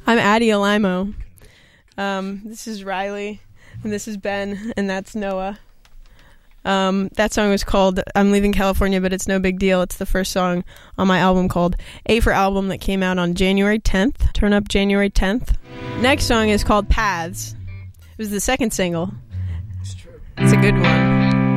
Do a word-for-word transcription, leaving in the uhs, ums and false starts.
I'm Addie Alimo. Um, this is Riley, and this is Ben, and that's Noah. Um, that song was called I'm Leaving California, but It's No Big Deal. It's the first song on my album called A for Album that came out on January tenth. Turn up January tenth. Next song is called Paths. It was the second single. It's true. It's a good one.